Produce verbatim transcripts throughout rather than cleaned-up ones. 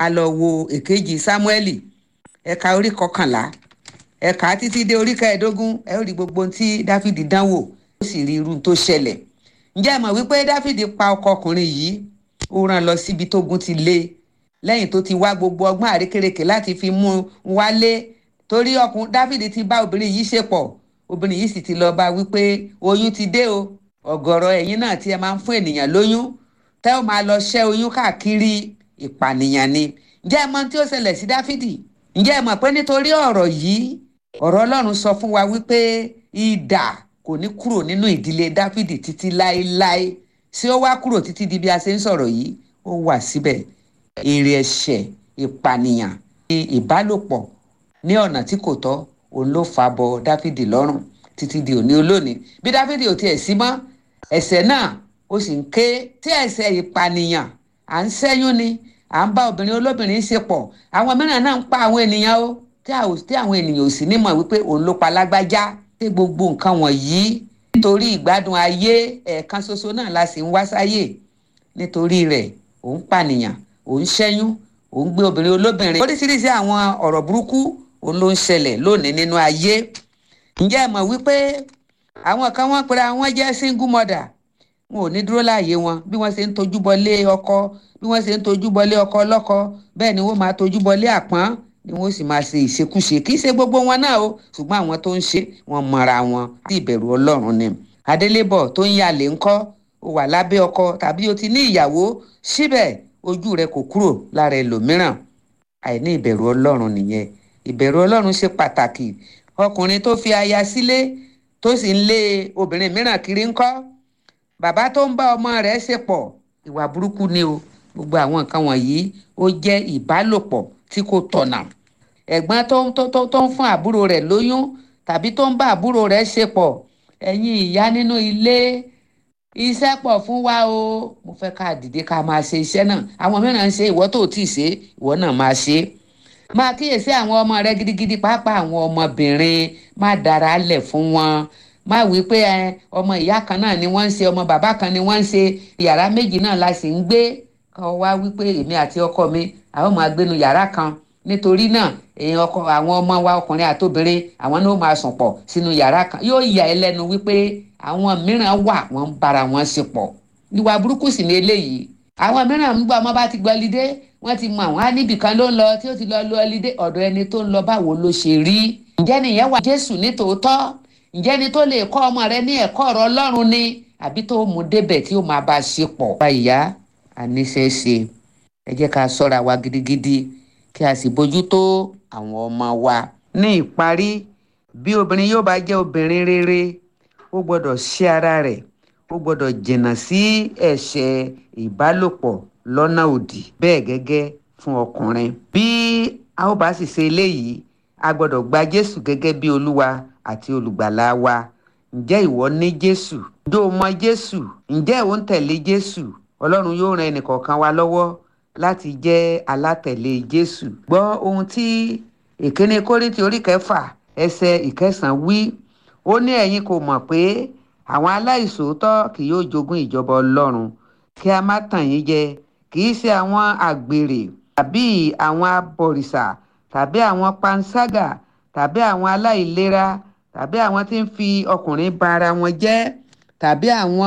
a lọ wo èkejì Sámúẹ́lì ẹ̀ka orí kọkànlá ẹ̀ka títí dé orí kẹẹ̀ẹ́dógún ẹ ó rí gbogbo ohun tí Dáfídì dánwò ó sì rí irú tó ṣẹlẹ̀. ǹjẹ́ ẹ mọ̀ wípé Dáfídì pa ọkọ ọkùnrin yìí ó rán lọ síbi tógun ti lé lẹ́yìn tó ti wá gbogbo ọgbọ́n àrékérekè láti fi mú un wálé torí ọkùnrin Dáfídì ti bá obìnrin yìí ṣe pọ̀ obìnrin yìí sì ti lọ bá wípé oyún ti dé o ọ̀gọ̀rọ̀ ẹ̀yin náà tí ẹ máa ń fún ènìyàn lóyún tẹ́ ò máa lọ ṣẹ́ oyún káàkiri ìpànìyàn ni. ǹjẹ́ ẹ mọ̀ tí ó ṣẹlẹ̀ sí Dáfídì? ǹjẹ́ ẹ mọ̀ pé nítorí ọ̀rọ̀ yìí ọ̀rọ̀ Ọlọ́run sọ fún wa wípé idà kò ní kúrò nínú ìdílé Dáfídì títí láéláé ṣé ó wá kúrò títí di bí a ṣe ń sọ̀rọ̀ yìí ó wà síbẹ̀. èrè ẹ̀ṣẹ̀ ìpànìyàn ìbálòpọ̀ ní ọ̀nà tí kò tọ́ òun ló fà bọ Dáfídì lọ́rùn títí di òní olónìí. bí Dáfídì ò tiẹ̀ sí mọ́ ẹ̀ṣẹ̀ náà ó sì ń ké tí ẹ̀ṣẹ̀ ìpànìyàn à ń ṣẹ́yún ni à ń bá obìnrin olóbìnrin ṣe pọ̀ àwọn mìíràn náà ń pa àwọn ènìyàn ó tí àwọn ènìyàn ò sì ní mọ̀ wípé òun ló pa lágbájá. tí gbogbo nǹkan wọ̀nyí nítorí ìgbádùn ayé ẹ̀ẹ̀kan ṣoṣo náà la sì ń wá sáyé nítorí rẹ̀ òun pànìyàn òun ṣẹ́yún òun gbé obìnrin olóbìnrin oríṣiríṣi àwọn ọ̀rọ̀ burúkú òun ló ń ṣẹlẹ̀ lónìí nínú ayé. ǹjẹ́ ẹ mọ̀ wípé àwọn kan wọ́n pera wọn jẹ́ single mother wọn ò ní dúró láàyè wọn bí wọ́n ṣe ń tojú bọlé ọkọ bí wọ́n ṣe ń tojú bọlé ọkọ ọlọ́kọ bẹ́ẹ̀ ni wọ́n máa tojú bọlé àpọ́n ni wọ́n sì máa ṣe ìṣekúṣe kì í ṣe gbogbo wọn náà o ṣùgbọ́n àwọn tó ń ṣe wọn mọ̀ra wọn tí ìbẹ̀rù Ọlọ́run ni. Adélébọ̀ tó ń yàlé ńkọ́ ó wà lábẹ́ ọkọ tàbí ó ti ní ìyàwó síbẹ̀ ojú rẹ̀ kò kúrò lára ẹlòmíràn àìní ìbẹ̀rù Ọlọ́run nìyẹn. ìbẹ̀rù Ọlọ́run ṣe pàtàkì. ọkùnrin tó fi aya sílé tó sì ń lé obìnrin mìíràn kiri ńkọ́ bàbá tó ń bá ọmọ rẹ̀ ṣe pọ̀ ìwà burúkú ni o. gbogbo àwọn nǹkan wọ̀nyí ó jẹ́ ìbálòpọ̀ tí kò tọ̀nà. ẹ̀gbọ́n tó ń tó tó tó ń fún àbúrò rẹ̀ lóyún tàbí tó ń bá àbúrò rẹ̀ ṣe pọ̀ ẹ̀yin ìyá nínú ilé iṣẹ́ pọ̀ fún wa o mo fẹ́ ká dìde ká máa ṣe iṣẹ́ náà àwọn mìíràn ń ṣe ìwọ tó tí ì ṣe ìwọ náà máa ṣe. máa kíyèsí àwọn ọmọ rẹ gidigidi pàápàá àwọn ọmọbìnrin má dára lẹ̀ fún wọn má wí pé ọmọ ìyá kan náà ni wọ́n ń ṣe ọmọ bàbá kan ni wọ́n ń ṣe yàrá méjì náà la sì ń gbé kọ́ wá wí pé èmi àti ọkọ mi àwọn máa gbénu yàrá kan nítorí náà èèyàn ọkọ àwọn ọmọ wa ọkùnrin àtobìnrin àwọn náà máa sùn pọ̀ sínú yàrá kan yóò yà ẹ́ lẹ́nu wípé àwọn mìíràn wà wọ́n ń bára wọn ṣe pọ̀ ìwà burúkú sì ní eléyìí. àwọn mìíràn ń gbọ́ ọmọ bá ti gbọ́ ọlídé wọ́n ti mọ àwọn áníbì kan ló ń lọ tí ó ti lọ lu ọlídé ọ̀dọ̀ ẹni tó ń lọ báwo ló ṣe rí. ǹjẹ́ nìyẹn wà Jésù ní tòótọ́? ǹjẹ́ ni tó lè kọ́ ọmọ rẹ ní ẹ̀kọ́ ọ̀rọ̀ Ọlọ́run ni àbí tó mú débẹ̀ tí ó máa bá a ṣe pọ̀. bá ìyá àníṣeṣe ẹ jẹ́ ká ṣọ́ra wa gidigidi kí a sì bójútó àwọn ọmọ wa. ní ìparí bí obìnrin yóò bá jẹ́ obìnrin rere ó gbọ́dọ̀ ṣe ara rẹ̀ ó gbọ́dọ̀ jìnnà sí ẹ̀ṣẹ̀ ìbálòpọ̀ lọ́nà òdì bẹ́ẹ̀ gẹ́gẹ́ fún ọkùnrin. bí a ó bá sì ṣe eléyìí a gbọ́dọ̀ gba Jésù gẹ́gẹ́ bí Olúwa àti olùgbàlà wa. ǹjẹ́ ìwọ ní Jésù? ǹjẹ́ o mọ Jésù? ǹjẹ́ ìwọ ń tẹ̀lé Jésù? Ọlọ́run yóò ran ẹnìkọ̀ọ̀kan wa lọ́wọ́ láti jẹ́ alátẹ̀lé Jésù. gbọ́ ohun tí ìkíní Kóríńtì orí kẹfà ẹsẹ̀ ìkẹsàn-án wí. ó ní ẹ̀yin kò mọ̀ pé àwọn aláìṣòótọ́ kì yóò jogún ìjọba Ọlọ́run. kí a má tàn yín jẹ kì í ṣe àwọn àgbèrè tàbí àwọn abọ̀rìṣà tàbí àwọn panṣágà tàbí àwọn aláìlera tàbí àwọn tí ń fi ọkùnrin ba ara wọn jẹ́ tàbí àwọn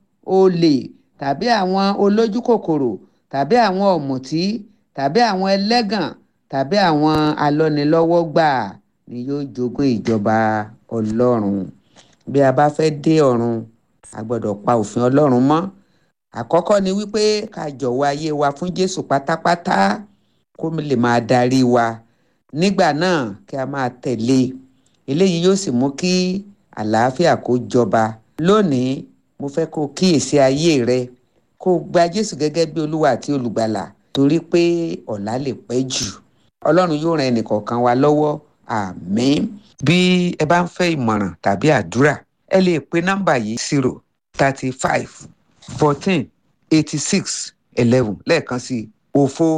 olè tàbí àwọn olójú kòkòrò tàbí àwọn ọ̀mùtí tàbí àwọn ẹlẹ́gàn tàbí àwọn alọ́nilọ́wọ́gbà ni yóò jogún ìjọba Ọlọ́run. bí a bá fẹ́ dé ọ̀run a gbọ́dọ̀ pa òfin Ọlọ́run mọ́. àkọ́kọ́ ni wípé ká jọ̀wọ́ ayé wa fún Jésù pátápátá kó lè máa darí wa. nígbà náà kí a máa tẹ̀lé eléyìí yóò sì mú kí àlàáfíà kó jọba. lónìí mo fẹ́ kó kíyèsí ayé rẹ kó gba Jésù gẹ́gẹ́ bí Olúwa àti olùgbàlà torí pé ọ̀la lè pẹ́ jù. Ọlọ́run yóò ran ẹnìkọ̀ọ̀kan wa lọ́wọ́ àmín. bí ẹ bá ń fẹ́ ìmọ̀ràn tàbí àdúrà ẹ lè pe nọ́mbà yìí zero thirty five fourteen eighty six eleven lẹ́ẹ̀kan sí òfo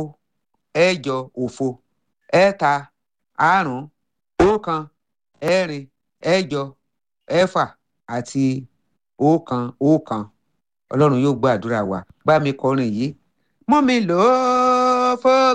ẹ̀jọ òfo ẹ̀ta àrún ọ̀kan ẹ̀rin ẹ̀jọ ẹ̀fà àti ọ̀kan ọ̀kan. Ọlọ́run yóò gbọ́ àdúrà wa. bá mi kọrin yìí. mú mi lò ó fọ́